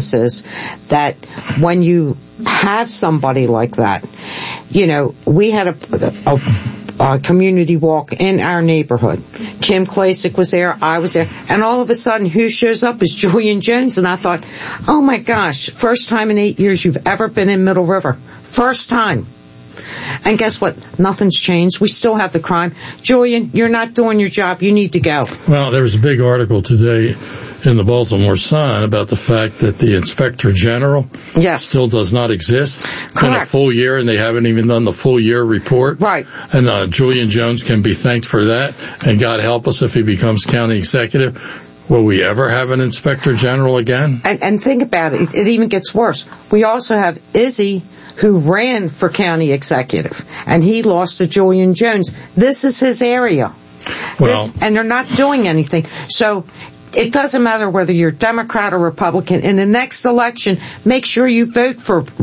this is that when you have somebody like that, we had a community walk in our neighborhood. Kim Klasick was there, I was there, and all of a sudden, who shows up is Julian Jones, and I thought, oh my gosh, first time in 8 years you've ever been in Middle River. First time. And guess what? Nothing's changed. We still have the crime. Julian, you're not doing your job. You need to go. Well, there was a big article today in the Baltimore Sun about the fact that the Inspector General still does not exist. Correct. In a full year, and they haven't even done the full year report. Right. And Julian Jones can be thanked for that. And God help us if he becomes county executive. Will we ever have an Inspector General again? And think about it. It even gets worse. We also have Izzy, who ran for county executive, and he lost to Julian Jones. This is his area. And they're not doing anything. So it doesn't matter whether you're Democrat or Republican. In the next election, make sure you vote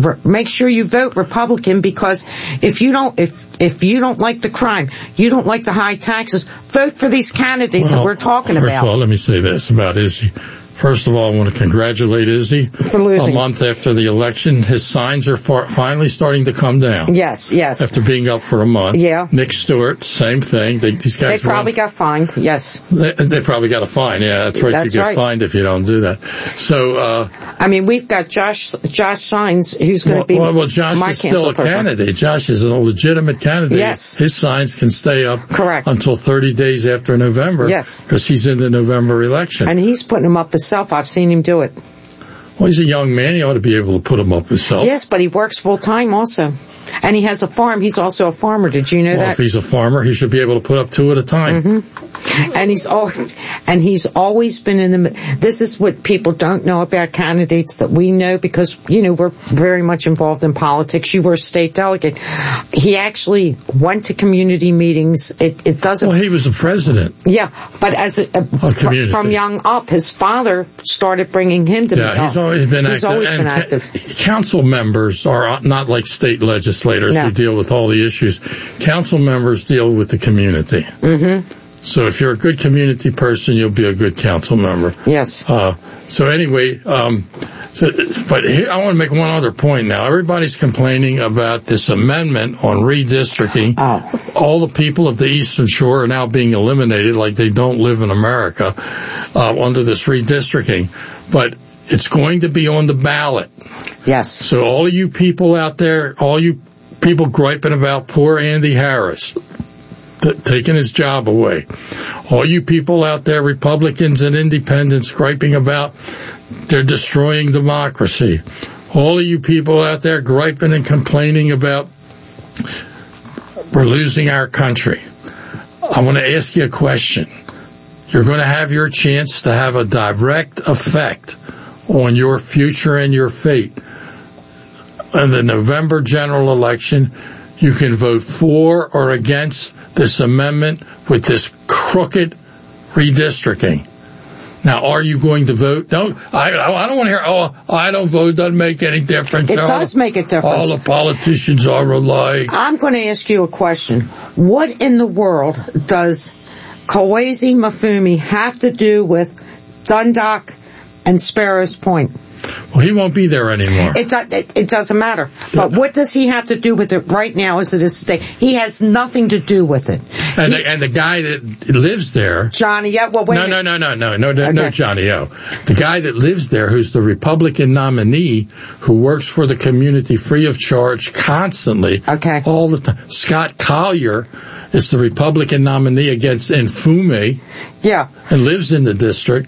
Republican, because if you don't like the crime, you don't like the high taxes, vote for these candidates that we're talking about. First of all, let me say this about Izzy. First of all, I want to congratulate Izzy. For losing. A month after the election, his signs are finally starting to come down. Yes. After being up for a month. Yeah. Nick Stewart, same thing. These guys probably got fined, yes. They probably got a fine, yeah. That's right. You get fined if you don't do that. So, we've got Josh Signs, who's going to be Josh my is still a candidate. Josh is a legitimate candidate. Yes. His signs can stay up. Correct. Until 30 days after November. Yes. Because he's in the November election. And he's putting them up himself. I've seen him do it. Well, he's a young man. He ought to be able to put them up himself. Yes, but he works full time also. And he has a farm. He's also a farmer. Did you know that? If he's a farmer, he should be able to put up 2 at a time. Mm-hmm. And he's always been in the. This is what people don't know about candidates that we know, because we're very much involved in politics. You were a state delegate. He actually went to community meetings. It doesn't. Well, he was a president. Yeah, but as from young up, his father started bringing him to. Yeah, he's always been active. Council members are not like state legislators who deal with all the issues. Council members deal with the community. Mm-hmm. So if you're a good community person, you'll be a good council member. Yes. So anyway, but here, I want to make one other point now. Everybody's complaining about this amendment on redistricting. All the people of the Eastern Shore are now being eliminated like they don't live in America under this redistricting. But it's going to be on the ballot. Yes. So all of you people out there, all you people griping about poor Andy Harris taking his job away, all you people out there, Republicans and independents, griping about they're destroying democracy, all of you people out there griping and complaining about we're losing our country, I want to ask you a question. You're going to have your chance to have a direct effect on your future and your fate. In the November general election, you can vote for or against this amendment with this crooked redistricting. Now, are you going to vote? No, I don't want to hear, I don't vote, doesn't make any difference. It does make a difference. All the politicians are alike. I'm going to ask you a question. What in the world does Kweisi Mfume have to do with Dundalk and Sparrows Point? Well, he won't be there anymore. It doesn't matter. But what does he have to do with it right now as it is today? He has nothing to do with it. And the guy that lives there... Johnny O. Well, wait a minute. No, Johnny O. The guy that lives there, who's the Republican nominee, who works for the community free of charge constantly, all the time. Scott Collier is the Republican nominee against Mfume. Yeah. And lives in the district.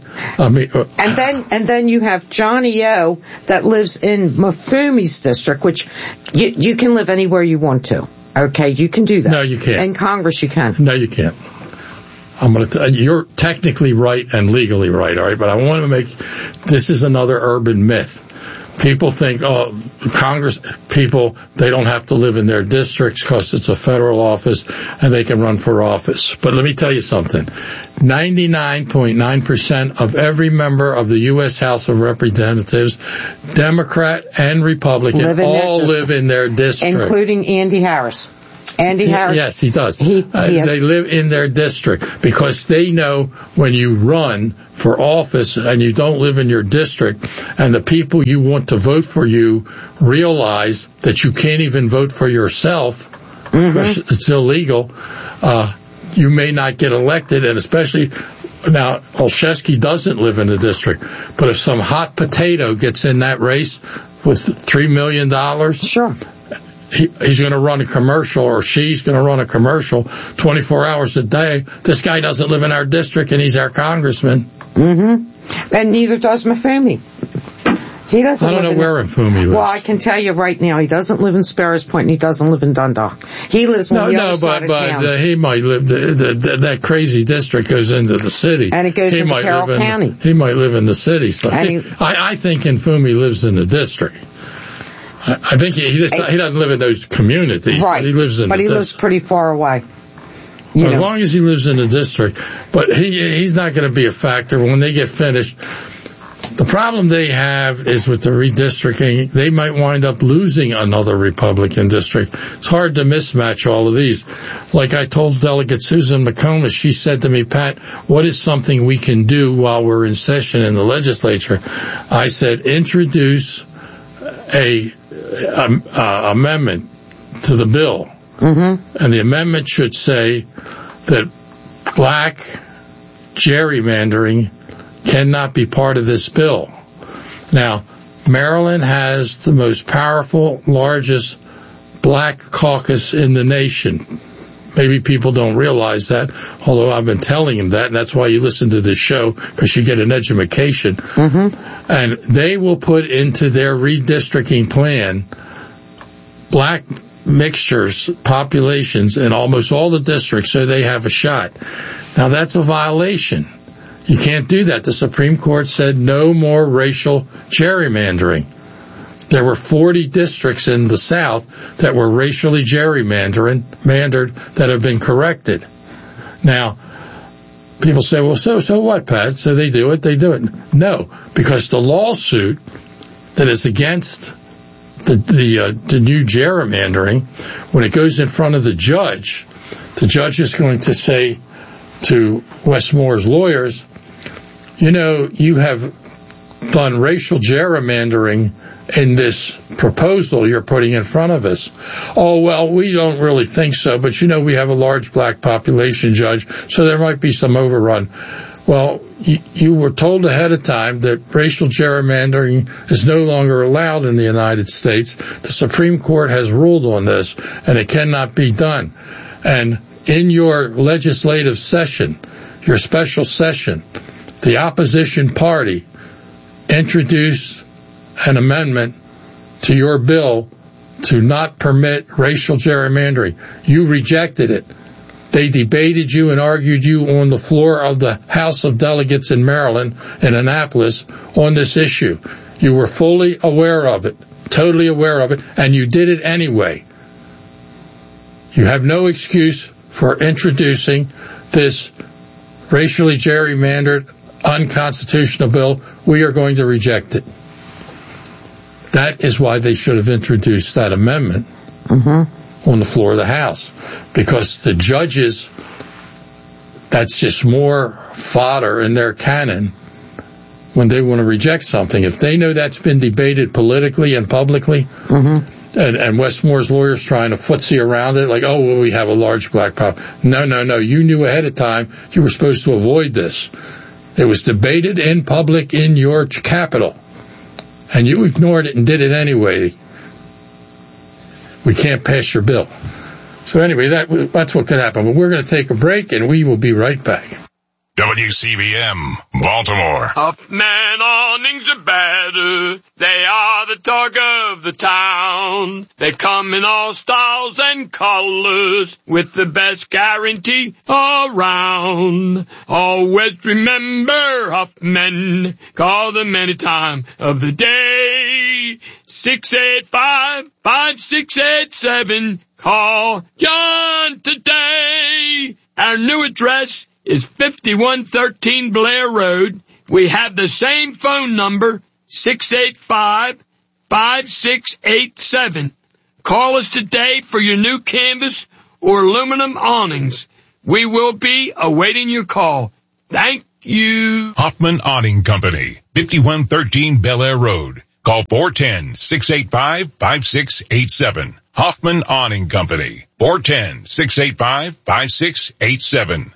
And then you have Johnny O that lives in Mfume's district, which you can live anywhere you want to. Okay, you can do that. No, you can't. In Congress, you can. No, you can't. You're technically right and legally right, all right? But I want to make this is another urban myth. People think, Congress people, they don't have to live in their districts because it's a federal office and they can run for office. But let me tell you something. 99.9% of every member of the U.S. House of Representatives, Democrat and Republican, all live in their district. Including Andy Harris. Andy Harris. Yes, he does. Yes. They live in their district because they know when you run for office and you don't live in your district and the people you want to vote for you realize that you can't even vote for yourself because it's illegal, you may not get elected. And especially now, Olszewski doesn't live in the district, but if some hot potato gets in that race with $3 million, sure, he's going to run a commercial, or she's going to run a commercial 24 hours a day. This guy doesn't live in our district, and he's our congressman. Mm-hmm. And neither does Mafumi. He doesn't. I don't know where Mafumi lives. Well, I can tell you right now, he doesn't live in Sparrows Point, and he doesn't live in Dundalk. He lives on the other side of town. But he might live. That crazy district goes into the city, and it goes into Carroll County. He might live in the city. So I think Mafumi lives in the district. I think he doesn't live in those communities. Right. But he lives in. But he lives pretty far away. As long as he lives in the district, but he's not going to be a factor when they get finished. The problem they have is with the redistricting, they might wind up losing another Republican district. It's hard to mismatch all of these. Like I told Delegate Susan McComas, she said to me, Pat, what is something we can do while we're in session in the legislature? I said, introduce a amendment to the bill. Mm-hmm. And the amendment should say that black gerrymandering cannot be part of this bill. Now, Maryland has the most powerful, largest black caucus in the nation. Maybe people don't realize that, although I've been telling them that, and that's why you listen to this show, because you get an education. Mm-hmm. And they will put into their redistricting plan black mixtures, populations in almost all the districts so they have a shot. Now, that's a violation. You can't do that. The Supreme Court said no more racial gerrymandering. There were 40 districts in the South that were racially gerrymandered that have been corrected. Now, people say, well, so what, Pat? So they do it. No, because the lawsuit that is against the new gerrymandering, when it goes in front of the judge is going to say to Westmore's lawyers, you have done racial gerrymandering in this proposal you're putting in front of us. Oh, well, we don't really think so, but we have a large black population, Judge, so there might be some overrun. Well, you were told ahead of time that racial gerrymandering is no longer allowed in the United States. The Supreme Court has ruled on this, and it cannot be done. And in your legislative session, your special session, the opposition party introduced an amendment to your bill to not permit racial gerrymandering. You rejected it. They debated you and argued you on the floor of the House of Delegates in Maryland, in Annapolis, on this issue. You were fully aware of it, totally aware of it, and you did it anyway. You have no excuse for introducing this racially gerrymandered, unconstitutional bill. We are going to reject it. That is why they should have introduced that amendment on the floor of the House. Because the judges, that's just more fodder in their cannon when they want to reject something. If they know that's been debated politically and publicly, and Westmore's lawyers trying to footsie around it, like, oh, well, we have a large black pop. No. You knew ahead of time you were supposed to avoid this. It was debated in public in your capital, and you ignored it and did it anyway. We can't pass your bill. So anyway, that's what could happen. But we're going to take a break, and we will be right back. WCVM, Baltimore. Huffman awnings are better. They are the talk of the town. They come in all styles and colors with the best guarantee around. Always remember Huffman. Call them any time of the day. 685-5687. Call John today. Our new address is 5113 Blair Road. We have the same phone number, 685-5687. Call us today for your new canvas or aluminum awnings. We will be awaiting your call. Thank you. Hoffman Awning Company, 5113 Bel Air Road. Call 410-685-5687. Hoffman Awning Company, 410-685-5687.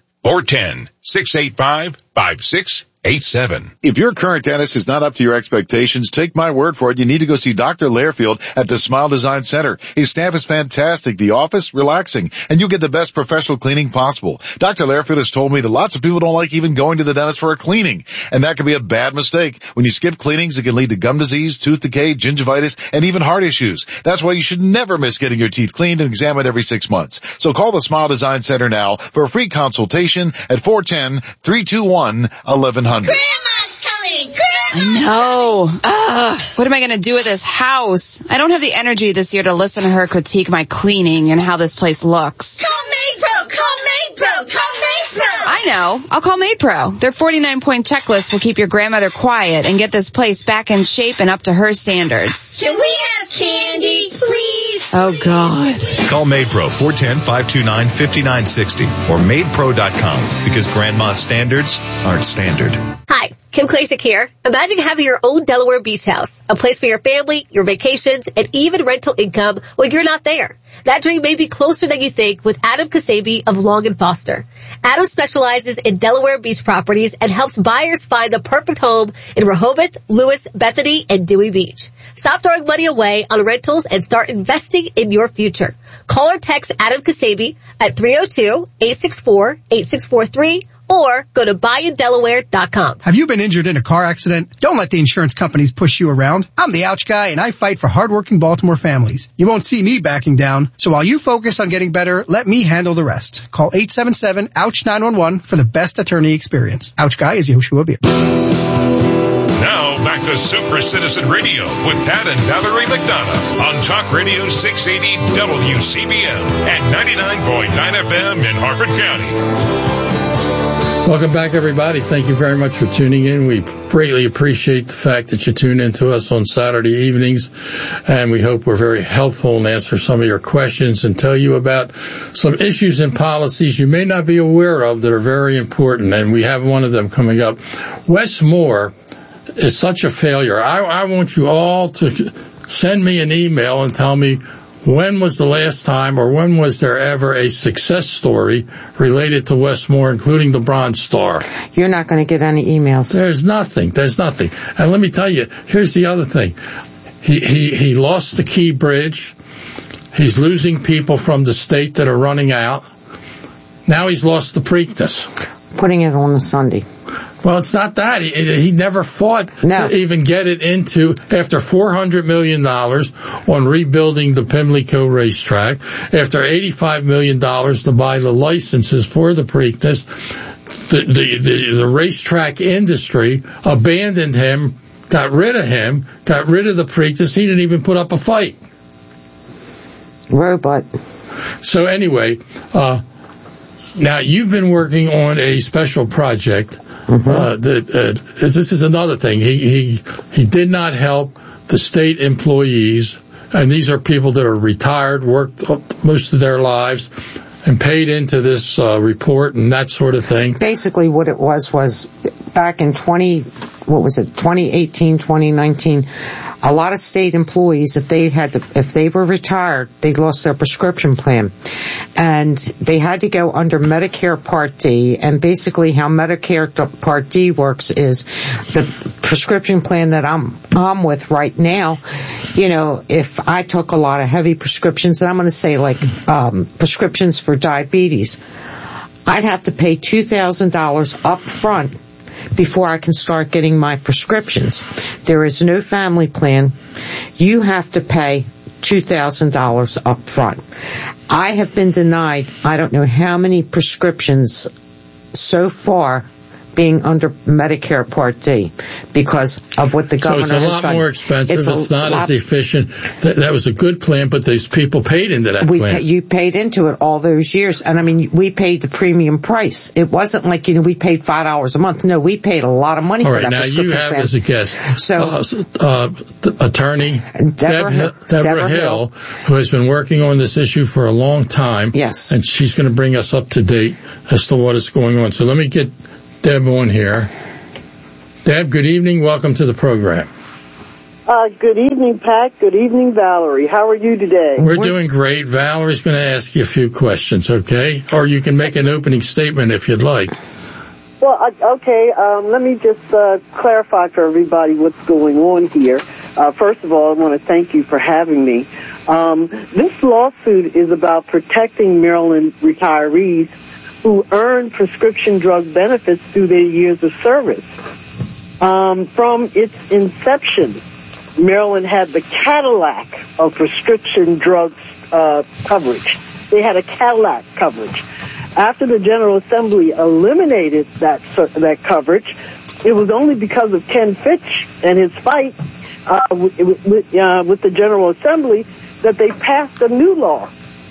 410-685-5687. If your current dentist is not up to your expectations, take my word for it. You need to go see Dr. Lairfield at the Smile Design Center. His staff is fantastic. The office, relaxing, and you'll get the best professional cleaning possible. Dr. Lairfield has told me that lots of people don't like even going to the dentist for a cleaning, and that can be a bad mistake. When you skip cleanings, it can lead to gum disease, tooth decay, gingivitis, and even heart issues. That's why you should never miss getting your teeth cleaned and examined every 6 months. So call the Smile Design Center now for a free consultation at 410-321-1100. Grandma's coming! I know. What am I going to do with this house? I don't have the energy this year to listen to her critique my cleaning and how this place looks. Call MaidPro! Call MaidPro! Call MaidPro! I know. I'll call MaidPro. Their 49-point checklist will keep your grandmother quiet and get this place back in shape and up to her standards. Can we have candy, please? Oh, God. Call MaidPro, 410-529-5960 or MaidPro.com, because grandma's standards aren't standard. Hi, Kim Klasick here. Imagine having your own Delaware beach house, a place for your family, your vacations, and even rental income when you're not there. That dream may be closer than you think with Adam Kasabi of Long & Foster. Adam specializes in Delaware beach properties and helps buyers find the perfect home in Rehoboth, Lewis, Bethany, and Dewey Beach. Stop throwing money away on rentals and start investing in your future. Call or text Adam Kasabi at 302-864-8643 or go to buyindelaware.com. Have you been injured in a car accident? Don't let the insurance companies push you around. I'm the Ouch Guy, and I fight for hardworking Baltimore families. You won't see me backing down, so while you focus on getting better, let me handle the rest. Call 877-OUCH-911 for the best attorney experience. Ouch Guy is Yoshua Beer. Now back to Super Citizen Radio with Pat and Valerie McDonough on Talk Radio 680 WCBM and 99.9 FM in Harford County. Welcome back, everybody. Thank you very much for tuning in. We greatly appreciate the fact that you tune in to us on Saturday evenings, and we hope we're very helpful and answer some of your questions and tell you about some issues and policies you may not be aware of that are very important, and we have one of them coming up. Wes Moore is such a failure. I want you all to send me an email and tell me when was the last time or when was there ever a success story related to Wes Moore, including the Bronze Star? You're not going to get any emails. There's nothing. And let me tell you, here's the other thing. He lost the Key Bridge. He's losing people from the state that are running out. Now he's lost the Preakness. Putting it on a Sunday. Well, it's not that. He never fought to even get it into, after $400 million on rebuilding the Pimlico racetrack, after $85 million to buy the licenses for the Preakness, the racetrack industry abandoned him, got rid of the Preakness. He didn't even put up a fight. Robot. So anyway, now you've been working on a special project. This is another thing. He did not help the state employees, and these are people that are retired, worked most of their lives, and paid into this report and that sort of thing. Basically, what it was back in 2018, 2019. A lot of state employees, if they were retired, they lost their prescription plan, and they had to go under Medicare Part D. And basically, how Medicare Part D works is the prescription plan that I'm with right now. You know, if I took a lot of heavy prescriptions, and I'm going to say like prescriptions for diabetes, I'd have to pay $2,000 up front before I can start getting my prescriptions. There is no family plan. You have to pay $2,000 up front. I have been denied, I don't know how many prescriptions so far being under Medicare Part D because of what the governor has done. So it's a lot more expensive. It's not as efficient. That was a good plan, but these people paid into that plan. You paid into it all those years. And I mean, we paid the premium price. It wasn't like, we paid $5 a month. No, we paid a lot of money for that prescription plan. All right, now you have as a guest, attorney Deborah Hill, who has been working on this issue for a long time. Yes. And she's going to bring us up to date as to what is going on. So let me get Deb on here. Deb, good evening. Welcome to the program. Good evening, Pat. Good evening, Valerie. How are you today? We're doing great. Valerie's going to ask you a few questions, okay? Or you can make an opening statement if you'd like. Well, okay. Let me just clarify for everybody what's going on here. First of all, I want to thank you for having me. This lawsuit is about protecting Maryland retirees who earn prescription drug benefits through their years of service. From its inception, Maryland had the Cadillac of prescription drugs coverage. They had a Cadillac coverage. After the General Assembly eliminated that coverage, it was only because of Ken Fitch and his fight with the General Assembly that they passed a new law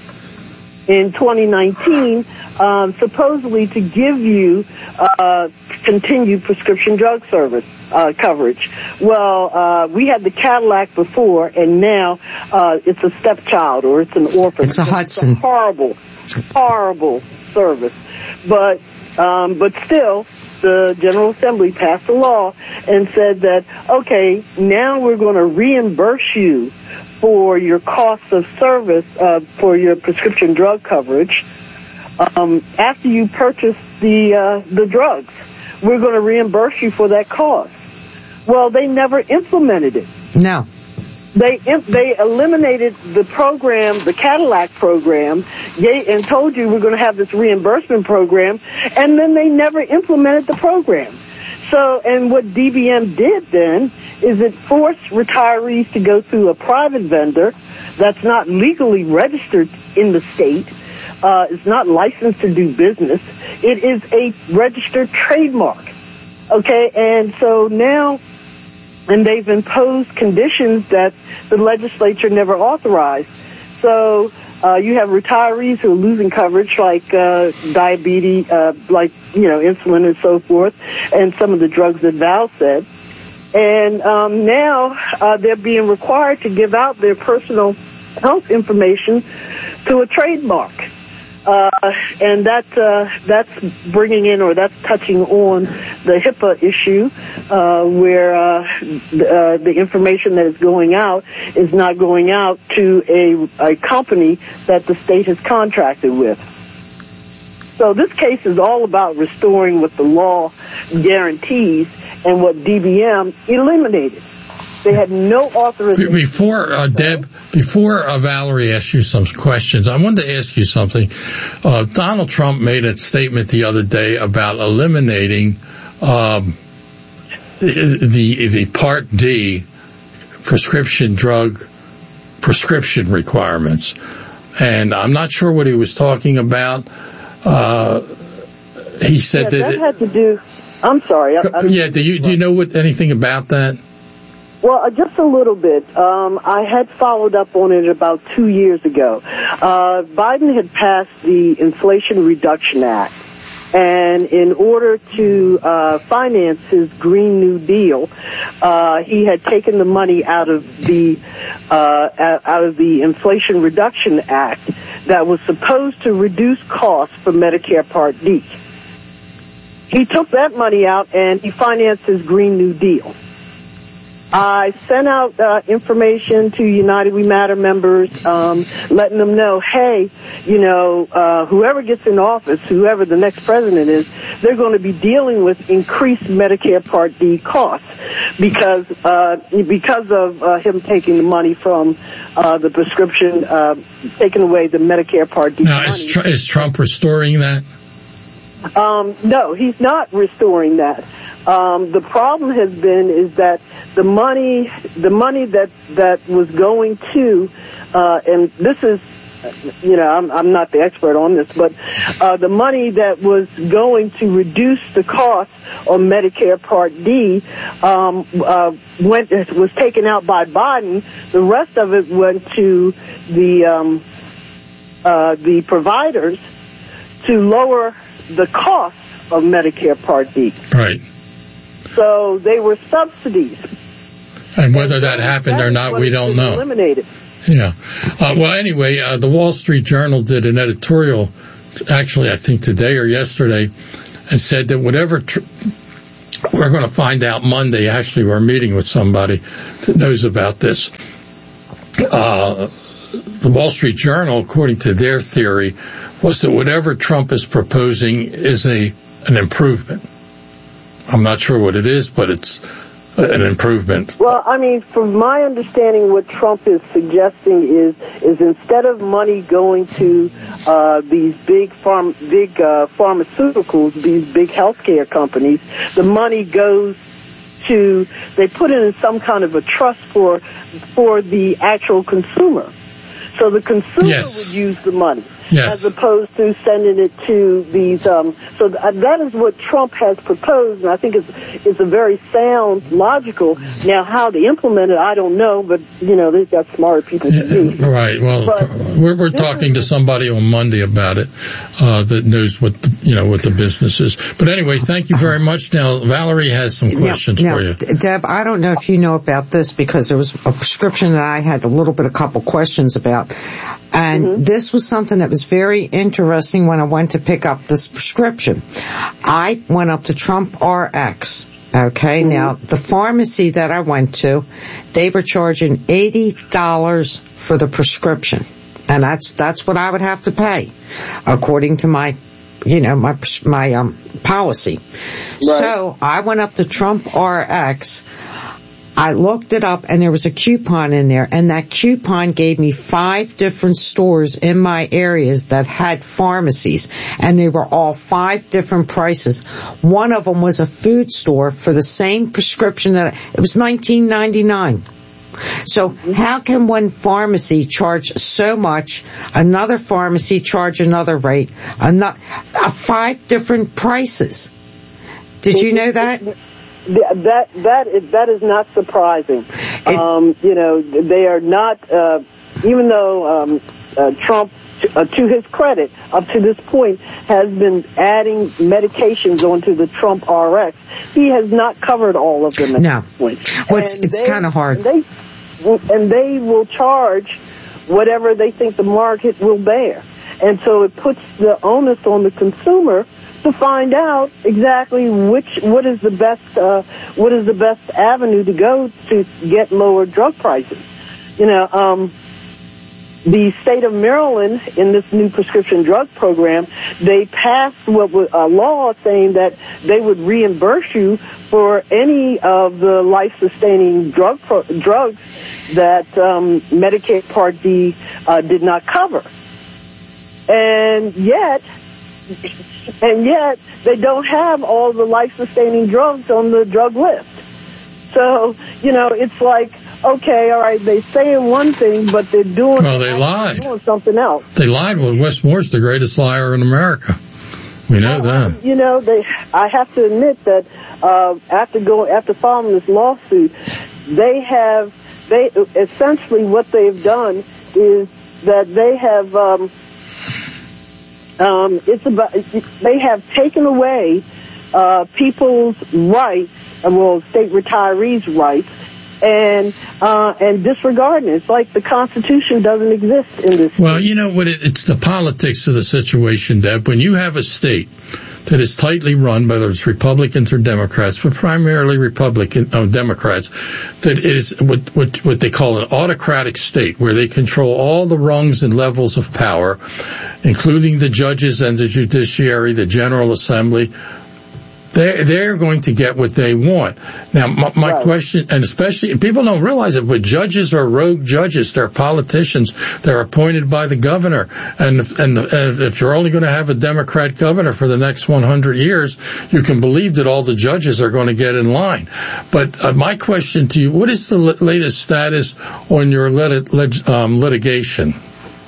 in 2019, supposedly to give you continued prescription drug service coverage. Well, we had the Cadillac before, and now it's a stepchild or it's an orphan. It's a Hudson. It's a horrible service. But still, the General Assembly passed a law and said that, okay, now we're going to reimburse you for your cost of service for your prescription drug coverage after you purchase the drugs. We're going to reimburse you for that cost. Well, they never implemented it. No. They eliminated the program, the Cadillac program, and told you we're going to have this reimbursement program, and then they never implemented the program. So, and what DBM did then is it forced retirees to go through a private vendor that's not legally registered in the state. It's not licensed to do business. It is a registered trademark. Okay, and so now, and they've imposed conditions that the legislature never authorized. So you have retirees who are losing coverage, like diabetes, insulin and so forth, and some of the drugs that Val said. And now they're being required to give out their personal health information to a trademark. And that's bringing in, or that's touching on the HIPAA issue, where the information that is going out is not going out to a company that the state has contracted with. So this case is all about restoring what the law guarantees and what DBM eliminated. They had no authorization. Before Valerie asks you some questions, I wanted to ask you something. Donald Trump made a statement the other day about eliminating the Part D prescription requirements, and I'm not sure what he was talking about. He said that had to do. I'm sorry. Do you know anything about that? Well, just a little bit. I had followed up on it about 2 years ago. Biden had passed the Inflation Reduction Act, and in order to finance his Green New Deal, he had taken the money out of the Inflation Reduction Act that was supposed to reduce costs for Medicare Part D. He took that money out and he financed his Green New Deal. I sent out information to United We Matter members, letting them know, hey, whoever gets in office, whoever the next president is, they're going to be dealing with increased Medicare Part D costs because of him taking the money from the prescription, taking away the Medicare Part D money. Now, is Trump restoring that? No, he's not restoring that. The problem has been is that the money that was going to, and this is I'm not the expert on this, but the money that was going to reduce the cost on Medicare Part D was taken out by Biden. The rest of it went to the providers to lower the cost of Medicare Part D. Right. So they were subsidies. And whether that happened or not, we don't know. Eliminated. Yeah. Well, anyway, the Wall Street Journal did an editorial, actually, I think today or yesterday, and said that whatever we're going to find out Monday. Actually, we're meeting with somebody that knows about this. The Wall Street Journal, according to their theory, was that whatever Trump is proposing is an improvement. I'm not sure what it is, but it's an improvement. Well, I mean, from my understanding, what Trump is suggesting is instead of money going to these big pharmaceuticals, these big healthcare companies, the money goes to, they put it in some kind of a trust for the actual consumer. So the consumer would use the money. Yes. As opposed to sending it to these, so that is what Trump has proposed, and I think it's a very sound, logical. Now, how to implement it, I don't know, but, they've got smarter people than me. Right, well, we're talking to somebody on Monday about it, that knows what the business is. But anyway, thank you very much. Now, Valerie has some questions for you. Deb, I don't know if you know about this, because there was a prescription that I had a couple questions about. And this was something that was very interesting when I went to pick up this prescription. I went up to Trump RX. Okay, now the pharmacy that I went to, they were charging $80 for the prescription. And that's what I would have to pay, according to my policy. Right. So I went up to Trump RX. I looked it up, and there was a coupon in there, and that coupon gave me 5 different stores in my areas that had pharmacies, and they were all 5 different prices. One of them was a food store for the same prescription it was $19.99. So how can one pharmacy charge so much, another pharmacy charge another rate, 5 different prices? Did you know that? That is not surprising. They are not, even though Trump, to his credit, up to this point, has been adding medications onto the Trump RX. He has not covered all of them at this point. Well, it's kind of hard. And they will charge whatever they think the market will bear. And so it puts the onus on the consumer to find out exactly what is the best avenue to go to get lower drug prices. The state of Maryland, in this new prescription drug program, they passed what was a law saying that they would reimburse you for any of the life-sustaining drugs that Medicare Part D did not cover, and yet they don't have all the life-sustaining drugs on the drug list. So, it's like, okay, all right, they say one thing, but they're doing something else. They lied. Well, Wes Moore's the greatest liar in America. We know that. I have to admit that after filing this lawsuit, they essentially what they've done is that they have they have taken away people's rights, state retirees' rights, and disregarding it. It's like the Constitution doesn't exist in this state. Well, you know what? It's the politics of the situation, Deb. When you have a state that is tightly run, whether it's Republicans or Democrats, but primarily Democrats, that is what they call an autocratic state, where they control all the rungs and levels of power, including the judges and the judiciary, the General Assembly. They're going to get what they want. Now, my question, and especially, people don't realize it, but judges are rogue judges. They're politicians. They're appointed by the governor. And if you're only going to have a Democrat governor for the next 100 years, you can believe that all the judges are going to get in line. But my question to you, what is the latest status on your litigation?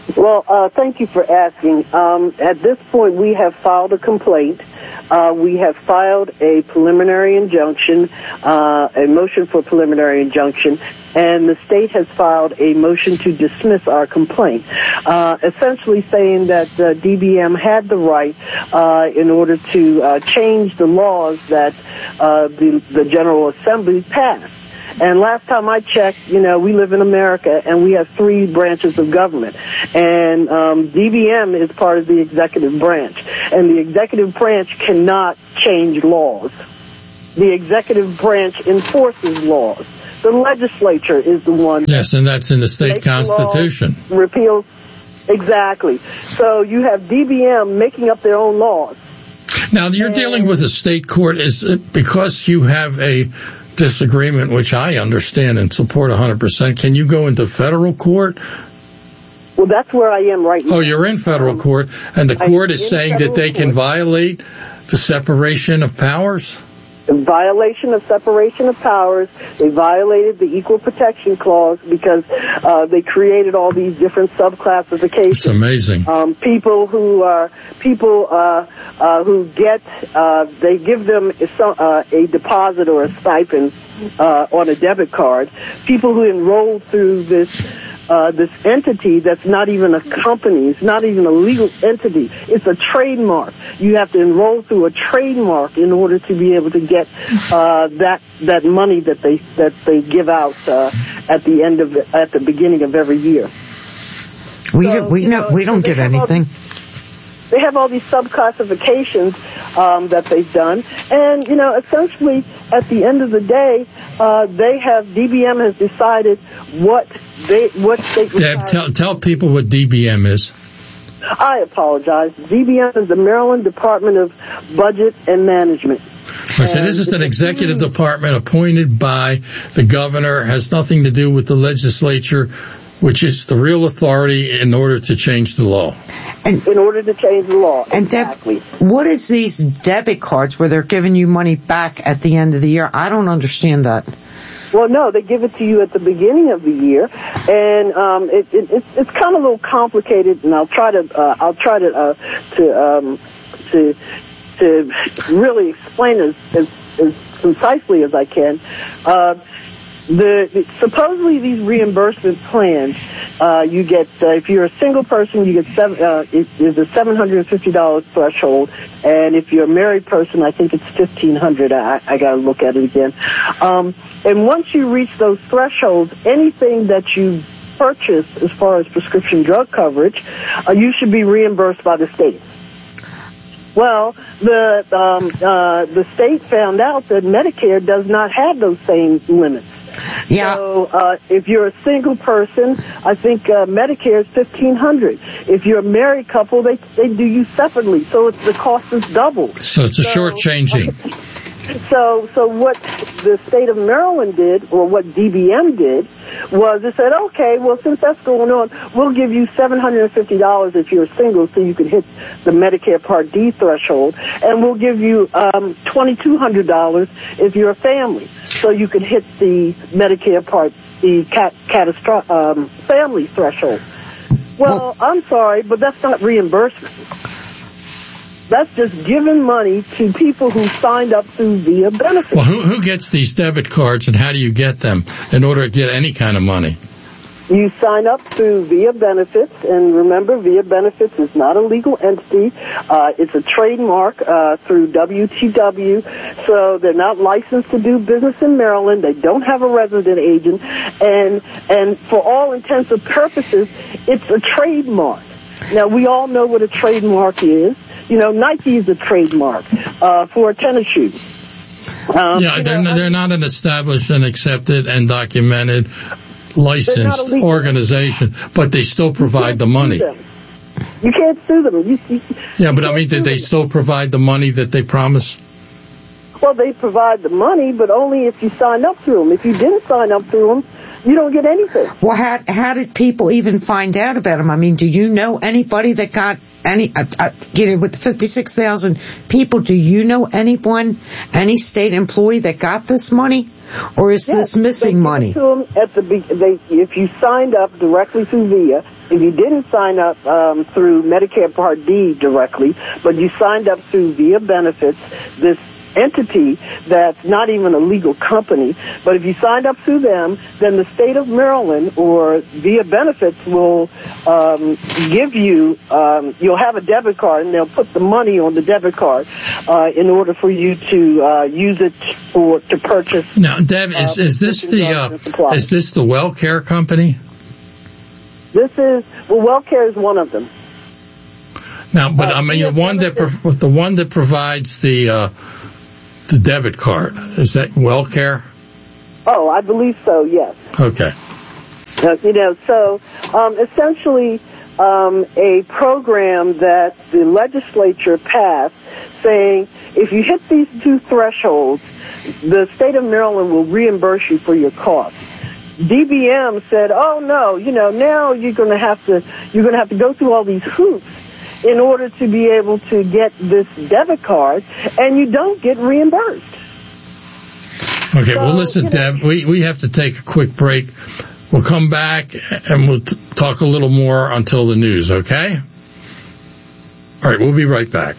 Well, thank you for asking. At this point, we have filed a complaint. We have filed a preliminary injunction, a motion for preliminary injunction, and the state has filed a motion to dismiss our complaint, essentially saying that DBM had the right in order to change the laws that the General Assembly passed. And last time I checked, we live in America, and we have 3 branches of government. And DBM is part of the executive branch. And the executive branch cannot change laws. The executive branch enforces laws. The legislature is the one. Yes, and that's in the state constitution. Repeals. Exactly. So you have DBM making up their own laws. Now, you're dealing with a state court. Is it because you have a disagreement, which I understand and support 100%, can you go into federal court? Well, that's where I am right now. Oh, you're in federal court, and the court is saying that they can violate the separation of powers? In violation of separation of powers, they violated the Equal Protection Clause because they created all these different subclassifications. It's amazing. People who get they give them a deposit or a stipend on a debit card. People who enroll through this entity that's not even a company, it's not even a legal entity, it's a trademark. You have to enroll through a trademark in order to be able to get that money that they give out at the beginning of every year. We don't get anything. They have all these subclassifications that they've done, and essentially at the end of the day, DBM has decided what state. Deb, tell people what DBM is. I apologize. DBM is the Maryland Department of Budget and Management. So this is an executive department appointed by the governor, has nothing to do with the legislature, which is the real authority in order to change the law. In order to change the law. And exactly. Deb, what is these debit cards where they're giving you money back at the end of the year? I don't understand that. Well, no, they give it to you at the beginning of the year, and it's kind of a little complicated. And I'll try to really explain as concisely as I can. Supposedly these reimbursement plans, you get if you're a single person, you get there's a $750 threshold, and if you're a married person, I think it's $1,500. I got to look at it again. And once you reach those thresholds, anything that you purchase as far as prescription drug coverage, you should be reimbursed by the state. Well, the state found out that Medicare does not have those same limits. Yeah. So if you're a single person, I think Medicare is $1,500. If you're a married couple, they do you separately, so the cost is double. So it's a shortchanging. So what the state of Maryland did, or what DBM did, was it said, okay, well, since that's going on, we'll give you $750 if you're single so you can hit the Medicare Part D threshold, and we'll give you $2,200 if you're a family so you can hit the Medicare Part D family threshold. Well, I'm sorry, but that's not reimbursement. That's just giving money to people who signed up through Via Benefits. Well, who gets these debit cards, and how do you get them in order to get any kind of money? You sign up through Via Benefits, and remember, Via Benefits is not a legal entity. It's a trademark through WTW, so they're not licensed to do business in Maryland. They don't have a resident agent, and for all intents and purposes, it's a trademark. Now, we all know what a trademark is. Nike is a trademark for a tennis shoe. They're not an established and accepted and documented licensed organization, but they still provide the money. You can't sue them. Did they still provide the money that they promised? Well, they provide the money, but only if you sign up through them. If you didn't sign up through them, you don't get anything. Well, how did people even find out about them? I mean, do you know anybody that got with the 56,000 people, do you know any state employee that got this money? Or is this missing money? To them if you signed up directly through VIA, if you didn't sign up through Medicare Part D directly, but you signed up through VIA Benefits, this entity that's not even a legal company, but if you signed up through them, then the state of Maryland or VIA Benefits will give you, you'll have a debit card, and they'll put the money on the debit card in order for you to use it to purchase. Now, Deb, is this the WellCare company? WellCare is one of them. Now, but I mean, the one that provides the debit card, is that WellCare? Oh, I believe so, yes. Okay. Essentially, a program that the legislature passed saying if you hit these two thresholds, the state of Maryland will reimburse you for your costs. DBM said, oh no, now you're going to have to go through all these hoops in order to be able to get this debit card, and you don't get reimbursed. Okay, well listen, Deb, we have to take a quick break. We'll come back and we'll talk a little more until the news, okay? All right, we'll be right back.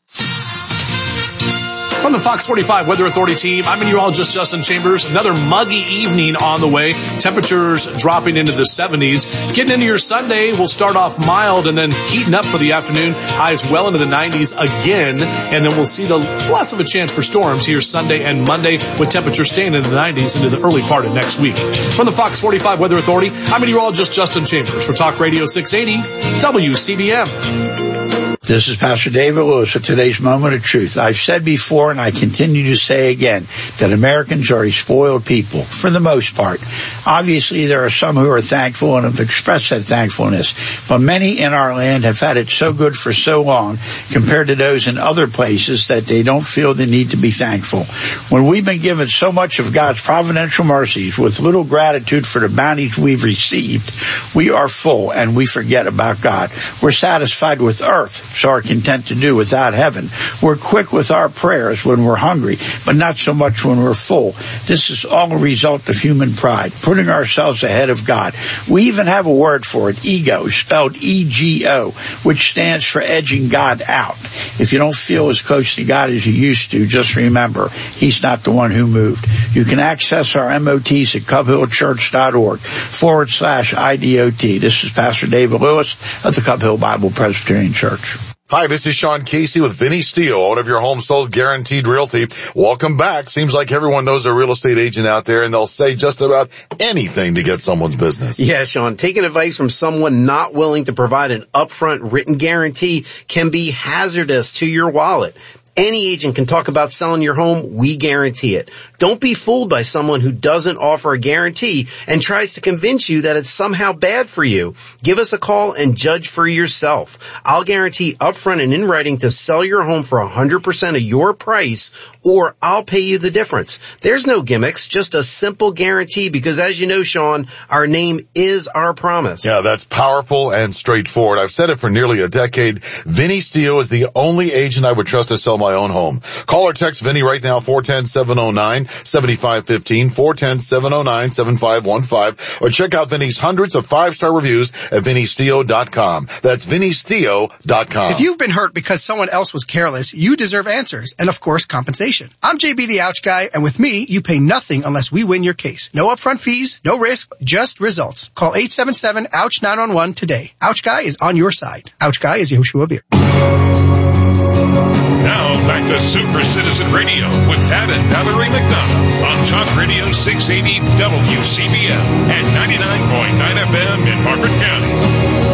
From the Fox 45 Weather Authority team, I'm meteorologist Justin Chambers. Another muggy evening on the way. Temperatures dropping into the 70s. Getting into your Sunday, we'll start off mild and then heating up for the afternoon. Highs well into the 90s again. And then we'll see the less of a chance for storms here Sunday and Monday, with temperatures staying in the 90s into the early part of next week. From the Fox 45 Weather Authority, I'm meteorologist Justin Chambers for Talk Radio 680 WCBM. This is Pastor David Lewis with today's Moment of Truth. I've said before, and I continue to say again, that Americans are a spoiled people, for the most part. Obviously, there are some who are thankful and have expressed that thankfulness, but many in our land have had it so good for so long compared to those in other places that they don't feel the need to be thankful. When we've been given so much of God's providential mercies with little gratitude for the bounties we've received, we are full and we forget about God. We're satisfied with earth, so are content to do without heaven. We're quick with our prayers when we're hungry, but not so much when we're full. This is all a result of human pride, putting ourselves ahead of God. We even have a word for it, ego, spelled E-G-O, which stands for edging God out. If you don't feel as close to God as you used to, just remember, He's not the one who moved. You can access our MOTs at cubhillchurch.org/IDOT. This is Pastor David Lewis of the Cub Hill Bible Presbyterian Church. Hi, this is Sean Casey with Vinny Steele, owner of your home sold guaranteed realty. Welcome back. Seems like everyone knows a real estate agent out there, and they'll say just about anything to get someone's business. Yeah, Sean, taking advice from someone not willing to provide an upfront written guarantee can be hazardous to your wallet. Any agent can talk about selling your home. We guarantee it. Don't be fooled by someone who doesn't offer a guarantee and tries to convince you that it's somehow bad for you. Give us a call and judge for yourself. I'll guarantee upfront and in writing to sell your home for 100% of your price, or I'll pay you the difference. There's no gimmicks, just a simple guarantee, because as you know, Sean, our name is our promise. Yeah, that's powerful and straightforward. I've said it for nearly a decade. Vinny Steele is the only agent I would trust to sell my own home. Call or text Vinny right now, 410-709-7515, 410-709-7515, or check out Vinny's hundreds of 5-star reviews at VinnySteele.com. That's VinnySteele.com. If you've been hurt because someone else was careless, you deserve answers and, of course, compensation. I'm JB the Ouch Guy, and with me, you pay nothing unless we win your case. No upfront fees, no risk, just results. Call 877-OUCH-911 today. Ouch Guy is on your side. Ouch Guy is Yehoshua Beer. Now, back to Super Citizen Radio with Pat and Valerie McDonough on Talk Radio 680 WCBM and 99.9 FM in Harford County.